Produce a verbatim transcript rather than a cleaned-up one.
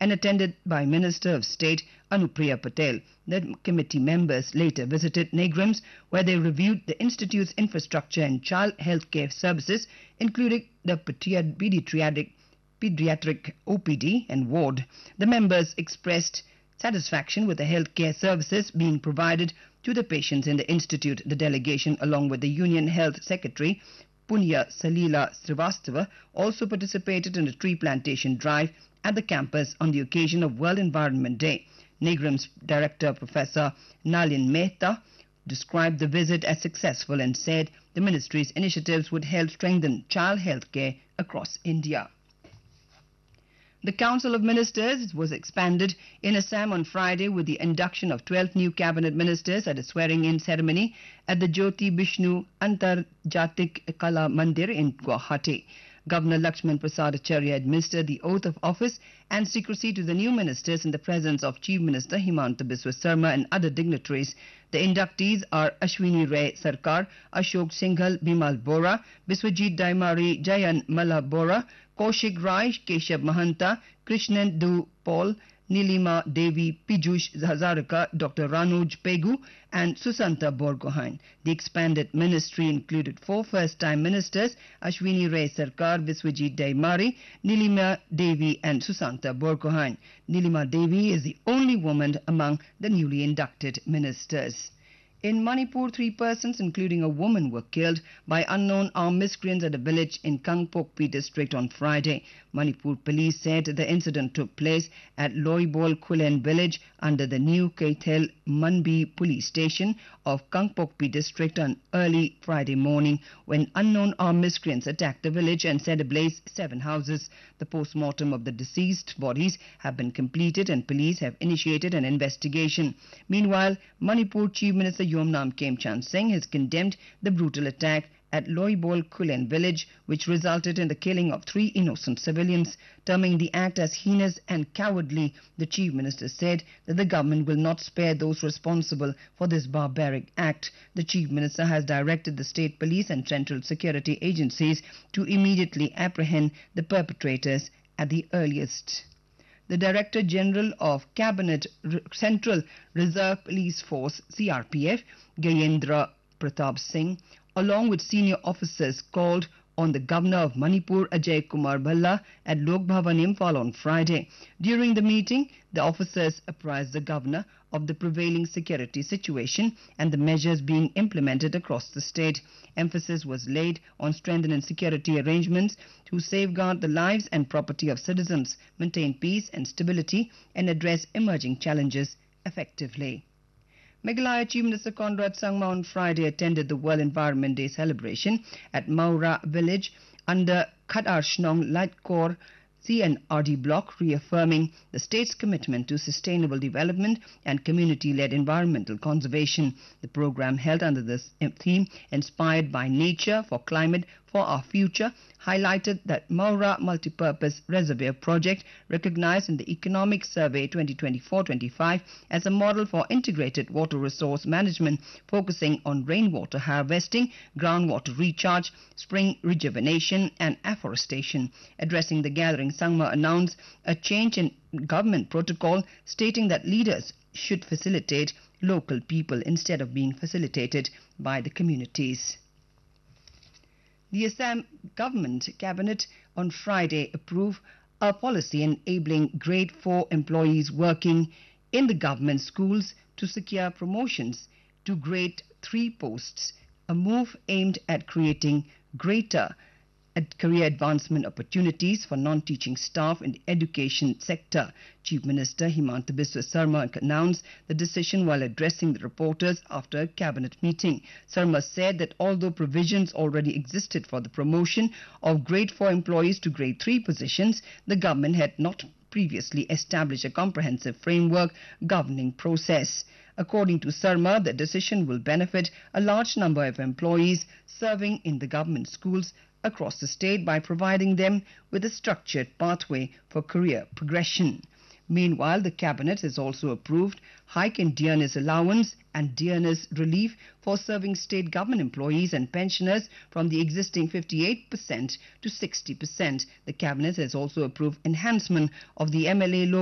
and attended by Minister of State Anupriya Patel. The committee members later visited Negrams, where they reviewed the institute's infrastructure and child health care services, including the pediatric, pediatric O P D and ward. The members expressed satisfaction with the health care services being provided to the patients in the institute. The delegation, along with the Union Health Secretary Punya Salila Srivastava, also participated in a tree plantation drive at the campus on the occasion of World Environment Day. Negram's director, Professor Nalin Mehta, described the visit as successful and said the ministry's initiatives would help strengthen child health care across India. The Council of Ministers was expanded in Assam on Friday with the induction of twelve new cabinet ministers at a swearing-in ceremony at the Jyoti Bishnu Antarjatik Kala Mandir in Guwahati. Governor Lakshman Prasad Acharya administered the oath of office and secrecy to the new ministers in the presence of Chief Minister Himanta Biswa Sarma and other dignitaries. The inductees are Ashwini Ray Sarkar, Ashok Singhal, Bimal Bora, Biswajit Daimari, Jayan Malla Bora, Kaushik Rai, Keshav Mahanta, Krishnan Du Paul, Nilima Devi Pijush Hazarika, Doctor Ranuj Pegu and Susanta Borgohain. The expanded ministry included four first-time ministers, Ashwini Ray Sarkar, Viswajit Daimari, Nilima Devi and Susanta Borgohain. Nilima Devi is the only woman among the newly inducted ministers. In Manipur, three persons, including a woman, were killed by unknown armed miscreants at a village in Kangpokpi district on Friday. Manipur police said the incident took place at Loibol Kulen village under the new Kaithel Manbi police station of Kangpokpi district on early Friday morning when unknown armed miscreants attacked the village and set ablaze seven houses. The post-mortem of the deceased bodies have been completed and police have initiated an investigation. Meanwhile, Manipur Chief Minister Yomnam Kemchand Singh has condemned the brutal attack at Loibol Kulen village, which resulted in the killing of three innocent civilians. Terming the act as heinous and cowardly, the Chief Minister said that the government will not spare those responsible for this barbaric act. The Chief Minister has directed the state police and central security agencies to immediately apprehend the perpetrators at the earliest. The Director General of Cabinet Central Reserve Police Force C R P F, Gayendra Pratap Singh, along with senior officers, called on the Governor of Manipur Ajay Kumar Bhalla at Lok Bhavan Imphal on Friday. During the meeting, the officers apprised the Governor of the prevailing security situation and the measures being implemented across the state. Emphasis was laid on strengthening security arrangements to safeguard the lives and property of citizens, maintain peace and stability, and address emerging challenges effectively. Meghalaya Chief Minister Conrad Sangma on Friday attended the World Environment Day celebration at Maura village under Khadarshnong Lightcore C N R D block, reaffirming the state's commitment to sustainable development and community-led environmental conservation. The program, held under the theme Inspired by Nature for Climate for Our Future, highlighted that Maura Multipurpose Reservoir Project, recognized in the Economic Survey twenty twenty-four twenty-five as a model for integrated water resource management, focusing on rainwater harvesting, groundwater recharge, spring rejuvenation and afforestation. Addressing the gathering, Sangma announced a change in government protocol, stating that leaders should facilitate local people instead of being facilitated by the communities. The Assam Government Cabinet on Friday approved a policy enabling grade four employees working in the government schools to secure promotions to grade three posts, a move aimed at creating greater career advancement opportunities for non-teaching staff in the education sector. Chief Minister Himanta Biswa Sarma announced the decision while addressing the reporters after a cabinet meeting. Sarma said that although provisions already existed for the promotion of grade four employees to grade three positions, the government had not previously established a comprehensive framework governing process. According to Sarma, the decision will benefit a large number of employees serving in the government schools across the state by providing them with a structured pathway for career progression. Meanwhile, the Cabinet has also approved hike in dearness allowance and dearness relief for serving state government employees and pensioners from the existing fifty-eight percent to sixty percent. The Cabinet has also approved enhancement of the M L A